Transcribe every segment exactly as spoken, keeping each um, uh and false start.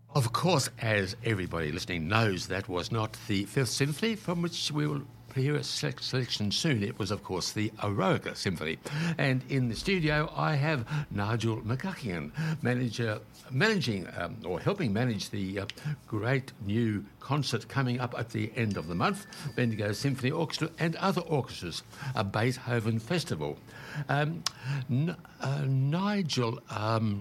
Of course, as everybody listening knows, that was not the Fifth Symphony, from which we will hear a select selection soon. It was, of course, the Eroica Symphony. And in the studio, I have Nigel McGuckian, manager, managing um, or helping manage the uh, great new concert coming up at the end of the month, Bendigo Symphony Orchestra and other orchestras, a Beethoven Festival. Um, N- uh, Nigel... Um,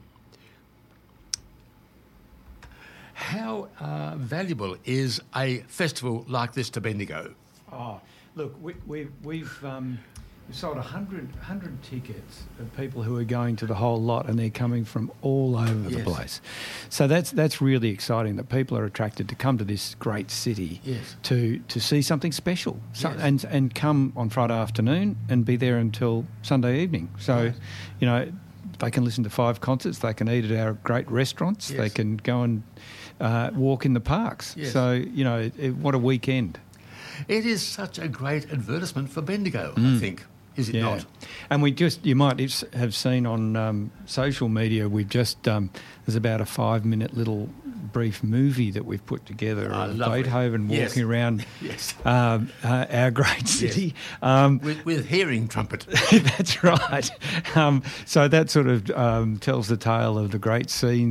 How uh, valuable is a festival like this to Bendigo? Oh, look, we, we, we've um, we've sold one hundred, one hundred tickets of people who are going to the whole lot, and they're coming from all over Yes. the place. So that's that's really exciting that people are attracted to come to this great city Yes. to to see something special, so, Yes. and and come on Friday afternoon and be there until Sunday evening. So, Right. you know, they can listen to five concerts, they can eat at our great restaurants, Yes. they can go and uh, walk in the parks. Yes. So, you know, it, it, what a weekend. It is such a great advertisement for Bendigo, I think, is it Yeah. not? And we just, you might have seen on um, social media, we've just, um, there's about a five minute little brief movie that we've put together Ah, of lovely. Beethoven Yes. walking around Yes. um, uh, our great city. Um, With, with hearing trumpet. that's right. Um, so that sort of um, tells the tale of the great scenes